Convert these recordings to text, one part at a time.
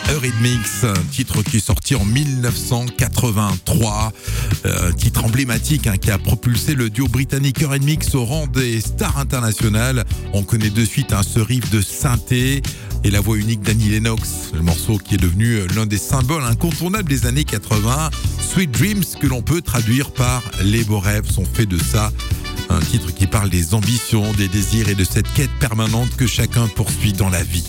Eurythmics, un titre qui est sorti en 1983, titre emblématique qui a propulsé le duo britannique Eurythmics au rang des stars internationales. On connaît de suite ce riff de synthé et la voix unique d'Annie Lennox, le morceau qui est devenu l'un des symboles incontournables des années 80. Sweet Dreams, que l'on peut traduire par les beaux rêves, sont faits de ça. Un titre qui parle des ambitions, des désirs et de cette quête permanente que chacun poursuit dans la vie.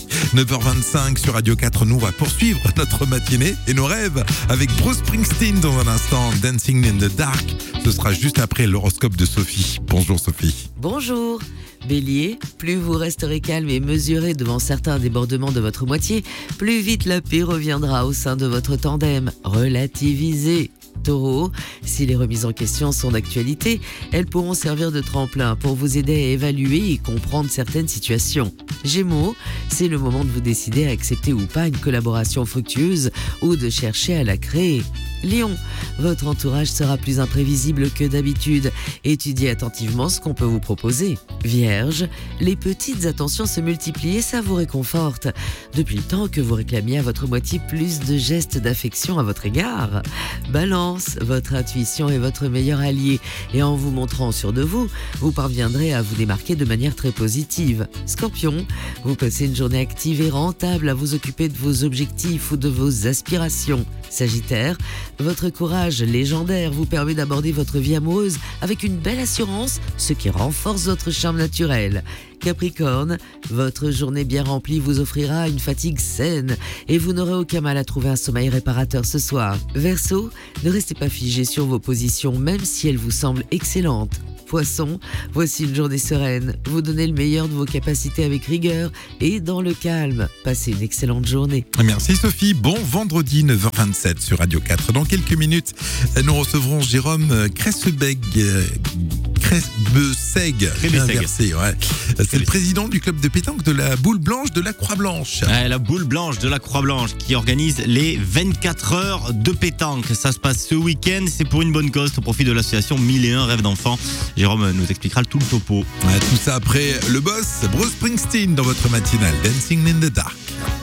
9h25 sur Radio 4, nous on va poursuivre notre matinée et nos rêves avec Bruce Springsteen dans un instant. Dancing in the Dark, ce sera juste après l'horoscope de Sophie. Bonjour Sophie. Bonjour. Bélier, plus vous resterez calme et mesuré devant certains débordements de votre moitié, plus vite la paix reviendra au sein de votre tandem. Relativisez. Taureau, si les remises en question sont d'actualité, elles pourront servir de tremplin pour vous aider à évaluer et comprendre certaines situations. Gémeaux, c'est le moment de vous décider à accepter ou pas une collaboration fructueuse ou de chercher à la créer. Lion, votre entourage sera plus imprévisible que d'habitude. Étudiez attentivement ce qu'on peut vous proposer. Vierge, les petites attentions se multiplient et ça vous réconforte. Depuis le temps que vous réclamiez à votre moitié plus de gestes d'affection à votre égard. Balance, votre intuition est votre meilleur allié et en vous montrant sûr de vous, vous parviendrez à vous démarquer de manière très positive. Scorpion, vous passez une journée active et rentable à vous occuper de vos objectifs ou de vos aspirations. Sagittaire, votre courage légendaire vous permet d'aborder votre vie amoureuse avec une belle assurance, ce qui renforce votre charme naturel. Capricorne, votre journée bien remplie vous offrira une fatigue saine et vous n'aurez aucun mal à trouver un sommeil réparateur ce soir. Verseau, ne restez pas figé sur vos positions même si elles vous semblent excellentes. Poisson, voici une journée sereine. Vous donnez le meilleur de vos capacités avec rigueur et dans le calme. Passez une excellente journée. Merci Sophie. Bon vendredi 9h27 sur Radio 4. Dans quelques minutes, nous recevrons Jérôme Cressebeg. Inversé, ouais. C'est le président du club de pétanque de la Boule Blanche de la Croix-Blanche. Ouais, la Boule Blanche de la Croix-Blanche qui organise les 24 heures de pétanque. Ça se passe ce week-end. C'est pour une bonne cause au profit de l'association 1001 Rêves d'enfants. Jérôme nous expliquera tout le topo. Ouais, tout ça après le boss Bruce Springsteen dans votre matinale Dancing in the Dark.